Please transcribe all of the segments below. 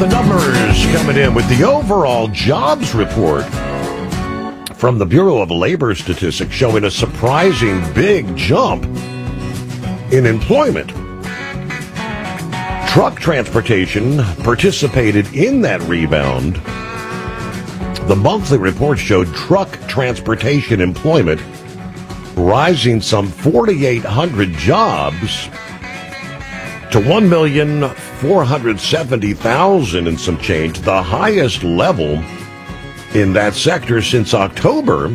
the numbers coming in with the overall jobs report from the Bureau of Labor Statistics showing a surprising big jump in employment. Truck transportation participated in that rebound. The monthly report showed truck transportation employment rising some 4,800 jobs to 1,470,000 and some change, the highest level in that sector since October.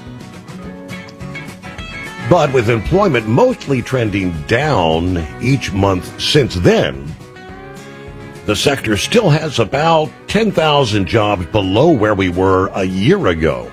But with employment mostly trending down each month since then, the sector still has about 10,000 jobs below where we were a year ago.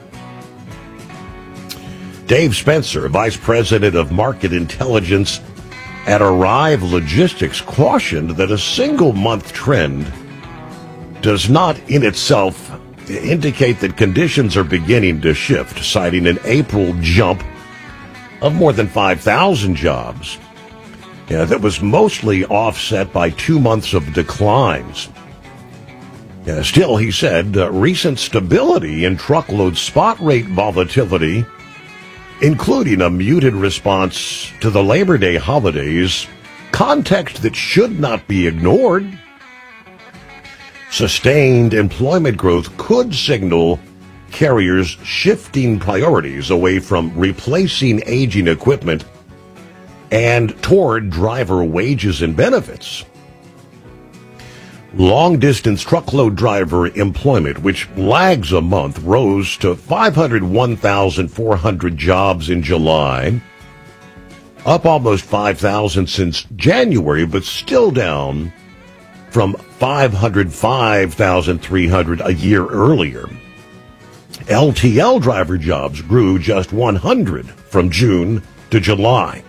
Dave Spencer, Vice President of Market Intelligence at Arrive Logistics, cautioned that a single-month trend does not in itself indicate that conditions are beginning to shift, citing an April jump of more than 5,000 jobs. That was mostly offset by 2 months of declines. Still, he said, recent stability in truckload spot rate volatility, including a muted response to the Labor Day holidays, context that should not be ignored. Sustained employment growth could signal carriers shifting priorities away from replacing aging equipment and toward driver wages and benefits. Long-distance truckload driver employment, which lags a month, rose to 501,400 jobs in July, up almost 5,000 since January, but still down from 505,300 a year earlier. LTL driver jobs grew just 100 from June to July.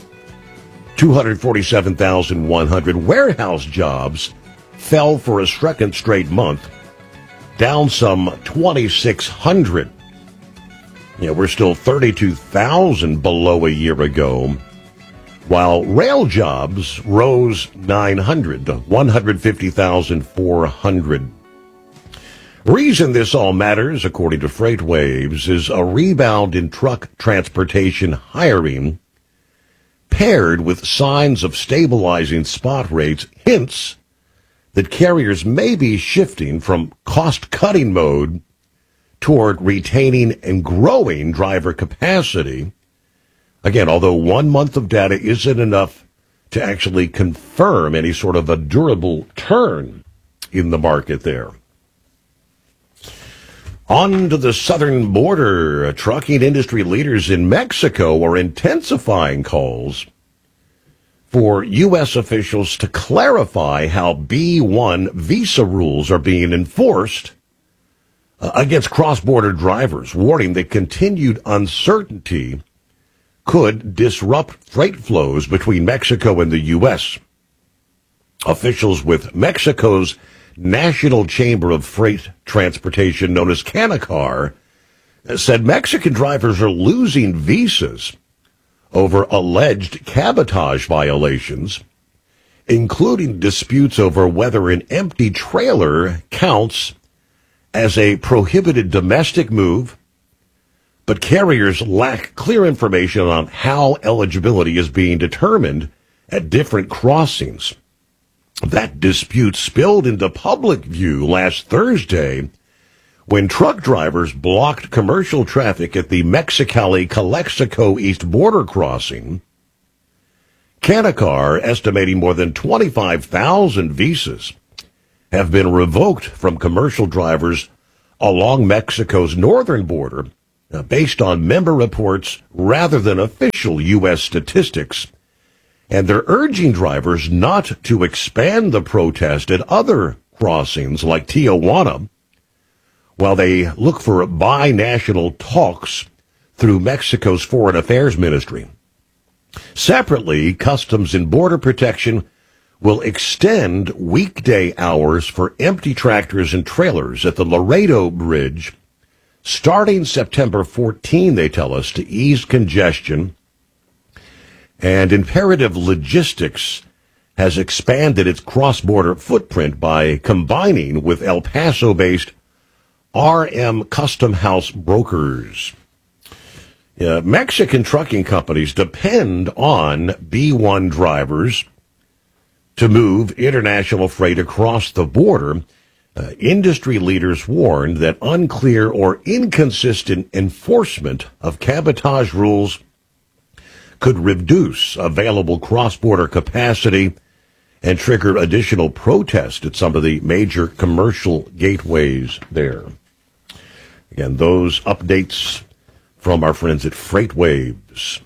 247,100 warehouse jobs fell for a second straight month, down some 2,600. We're still 32,000 below a year ago, while rail jobs rose 900 to 150,400. Reason this all matters, according to FreightWaves, is a rebound in truck transportation hiring paired with signs of stabilizing spot rates, hints that carriers may be shifting from cost-cutting mode toward retaining and growing driver capacity. Again, although 1 month of data isn't enough to actually confirm any sort of a durable turn in the market there. On to the southern border. Trucking industry leaders in Mexico are intensifying calls for U.S. officials to clarify how B-1 visa rules are being enforced against cross-border drivers, warning that continued uncertainty could disrupt freight flows between Mexico and the U.S. Officials with Mexico's National Chamber of Freight Transportation, known as Canacar, said Mexican drivers are losing visas over alleged cabotage violations, including disputes over whether an empty trailer counts as a prohibited domestic move, but carriers lack clear information on how eligibility is being determined at different crossings. That dispute spilled into public view last Thursday when truck drivers blocked commercial traffic at the Mexicali-Calexico East border crossing. Canacar, estimating more than 25,000 visas, have been revoked from commercial drivers along Mexico's northern border, based on member reports rather than official U.S. statistics. And they're urging drivers not to expand the protest at other crossings like Tijuana, while they look for bi-national talks through Mexico's Foreign Affairs Ministry. Separately, Customs and Border Protection will extend weekday hours for empty tractors and trailers at the Laredo Bridge starting September 14, they tell us, to ease congestion. And Imperative Logistics has expanded its cross-border footprint by combining with El Paso-based RM Custom House Brokers. Mexican trucking companies depend on B1 drivers to move international freight across the border. Industry leaders warned that unclear or inconsistent enforcement of cabotage rules could reduce available cross-border capacity and trigger additional protest at some of the major commercial gateways there. Again, those updates from our friends at FreightWaves.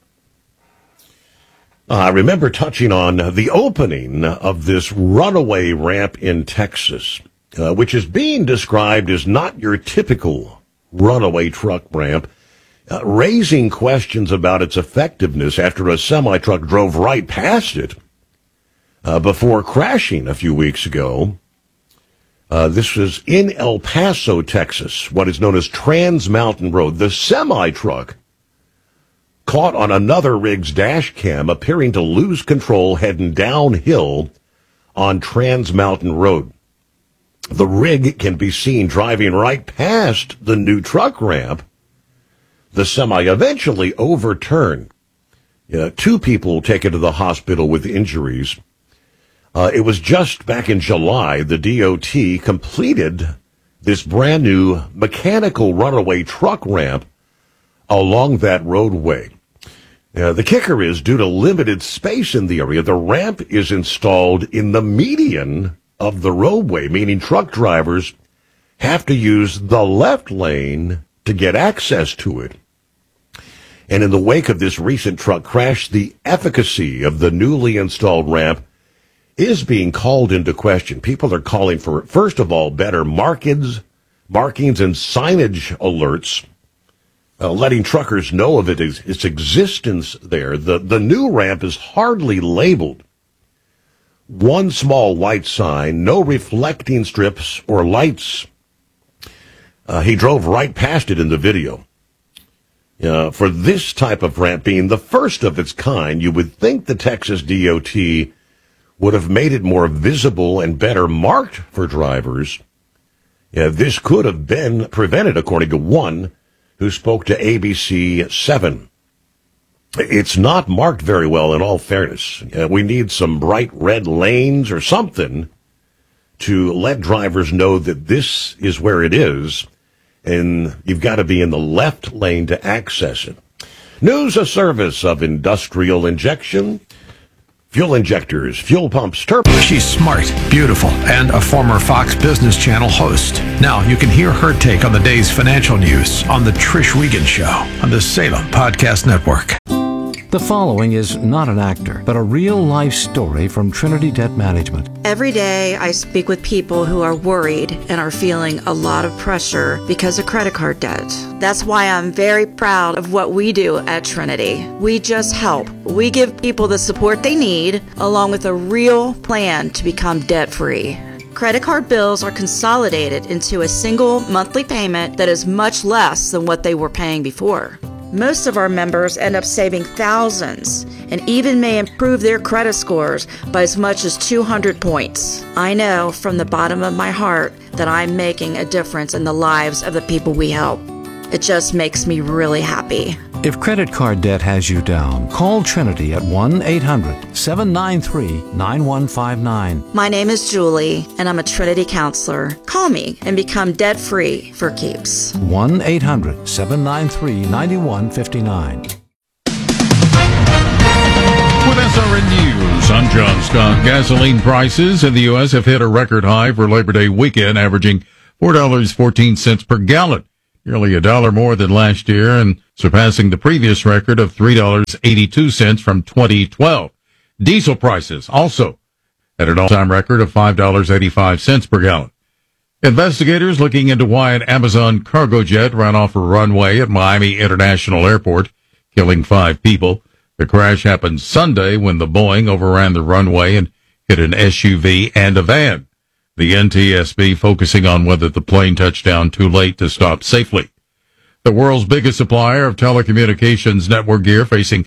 I remember touching on the opening of this runaway ramp in Texas, which is being described as not your typical runaway truck ramp, raising questions about its effectiveness after a semi-truck drove right past it before crashing a few weeks ago. This was in El Paso, Texas, what is known as Trans Mountain Road. The semi-truck caught on another rig's dash cam appearing to lose control heading downhill on Trans Mountain Road. The rig can be seen driving right past the new truck ramp. The semi eventually overturned. Two people taken to the hospital with injuries. It was just back in July the DOT completed this brand new mechanical runaway truck ramp along that roadway. The kicker is, due to limited space in the area, the ramp is installed in the median of the roadway, meaning truck drivers have to use the left lane to get access to it. And in the wake of this recent truck crash, the efficacy of the newly installed ramp is being called into question. People are calling for, first of all, better markings and signage alerts, letting truckers know of its existence there. The new ramp is hardly labeled. One small white sign, no reflecting strips or lights. He drove right past it in the video. For this type of ramp being the first of its kind, you would think the Texas DOT would have made it more visible and better marked for drivers. This could have been prevented, according to one who spoke to ABC 7. It's not marked very well, in all fairness. We need some bright red lanes or something to let drivers know that this is where it is, and you've got to be in the left lane to access it. News, a service of Industrial Injection. Fuel injectors, fuel pumps, turbos. She's smart, beautiful, and a former Fox Business Channel host. Now you can hear her take on the day's financial news on The Trish Regan Show on the Salem Podcast Network. The following is not an actor, but a real-life story from Trinity Debt Management. Every day I speak with people who are worried and are feeling a lot of pressure because of credit card debt. That's why I'm very proud of what we do at Trinity. We just help. We give people the support they need, along with a real plan to become debt-free. Credit card bills are consolidated into a single monthly payment that is much less than what they were paying before. Most of our members end up saving thousands and even may improve their credit scores by as much as 200 points. I know from the bottom of my heart that I'm making a difference in the lives of the people we help. It just makes me really happy. If credit card debt has you down, call Trinity at 1-800-793-9159. My name is Julie, and I'm a Trinity counselor. Call me and become debt-free for keeps. 1-800-793-9159. With SRN News, I'm John Scott. Gasoline prices in the U.S. have hit a record high for Labor Day weekend, averaging $4.14 per gallon. Nearly $1 more than last year and surpassing the previous record of $3.82 from 2012. Diesel prices also at an all-time record of $5.85 per gallon. Investigators looking into why an Amazon cargo jet ran off a runway at Miami International Airport, killing 5 people. The crash happened Sunday when the Boeing overran the runway and hit an SUV and a van. The NTSB focusing on whether the plane touched down too late to stop safely. The world's biggest supplier of telecommunications network gear facing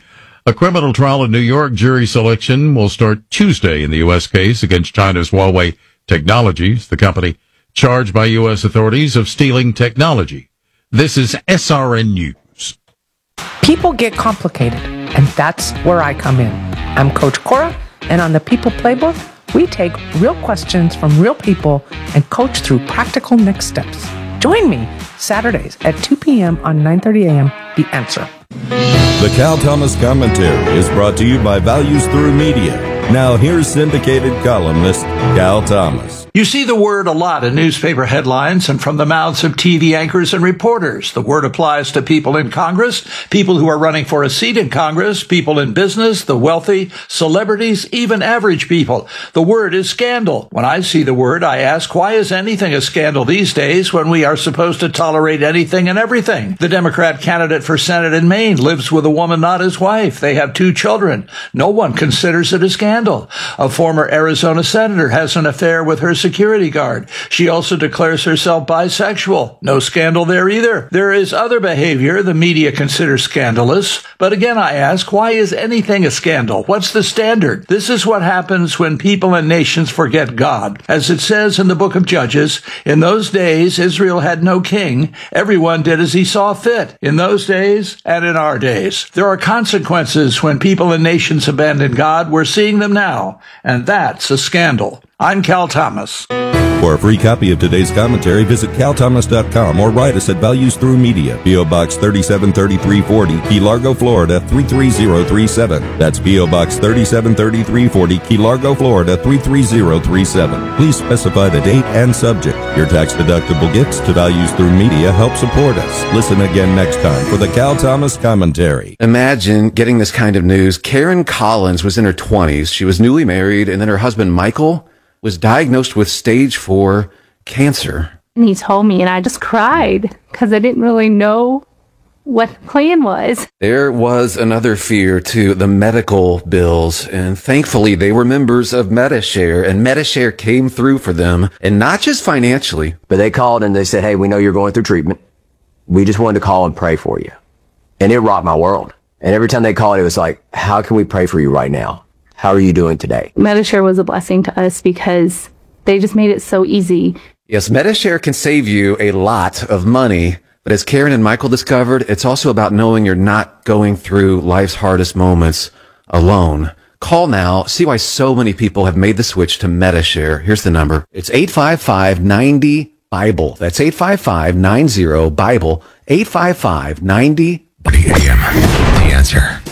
A criminal trial in New York jury selection will start Tuesday in the U.S. case against China's Huawei Technologies, the company charged by U.S. authorities of stealing technology. This is SRN News. People get complicated, and that's where I come in. I'm Coach Cora, and on the People Playbook, we take real questions from real people and coach through practical next steps. Join me Saturdays at 2 p.m. on 9:30 a.m. The Answer. The Cal Thomas Commentary is brought to you by Values Through Media. Now here's syndicated columnist Cal Thomas. You see the word a lot in newspaper headlines and from the mouths of TV anchors and reporters. The word applies to people in Congress, people who are running for a seat in Congress, people in business, the wealthy, celebrities, even average people. The word is scandal. When I see the word, I ask, why is anything a scandal these days when we are supposed to tolerate anything and everything? The Democrat candidate for Senate in Maine lives with a woman not his wife. They have 2 children. No one considers it a scandal. A former Arizona senator has an affair with her security guard. She also declares herself bisexual. No scandal there either. There is other behavior the media considers scandalous. But again, I ask, why is anything a scandal? What's the standard? This is what happens when people and nations forget God. As it says in the book of Judges, in those days, Israel had no king. Everyone did as he saw fit. In those days and in our days. There are consequences when people and nations abandon God. We're seeing them now. And that's a scandal. I'm Cal Thomas. For a free copy of today's commentary, visit calthomas.com or write us at Values Through Media, P.O. Box 373340, Key Largo, Florida 33037. That's P.O. Box 373340, Key Largo, Florida 33037. Please specify the date and subject. Your tax-deductible gifts to Values Through Media help support us. Listen again next time for the Cal Thomas Commentary. Imagine getting this kind of news. Karen Collins was in her 20s. She was newly married, and then her husband, Michael, was diagnosed with stage 4 cancer. And he told me, and I just cried because I didn't really know what the plan was. There was another fear, too, the medical bills. And thankfully, they were members of Medi-Share, and Medi-Share came through for them, and not just financially. But they called and they said, hey, we know you're going through treatment. We just wanted to call and pray for you. And it rocked my world. And every time they called, it was like, how can we pray for you right now? How are you doing today? Medi-Share was a blessing to us because they just made it so easy. Yes, Medi-Share can save you a lot of money, but as Karen and Michael discovered, it's also about knowing you're not going through life's hardest moments alone. Call now. See why so many people have made the switch to Medi-Share. Here's the number. It's 855-90-BIBLE. That's 855-90-BIBLE. 855-90. AM. The Answer.